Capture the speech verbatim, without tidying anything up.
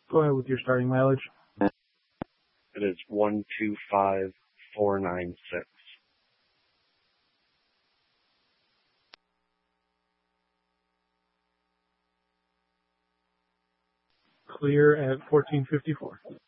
Go ahead with your starting mileage. It is one two five four nine six. Clear at fourteen fifty-four.